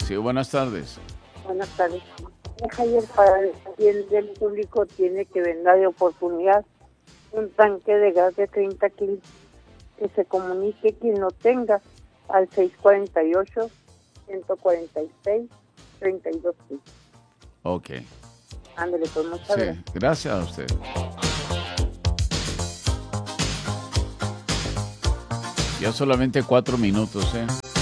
Sí, buenas tardes. Buenas tardes. Javier, para el bien del público tiene que vender de oportunidad un tanque de gas de 30 kilos, que se comunique quien lo tenga al 648-146-32. Ok. Ándale, pues muchas Sí, gracias. gracias a usted. Ya solamente 4 minutos, ¿eh?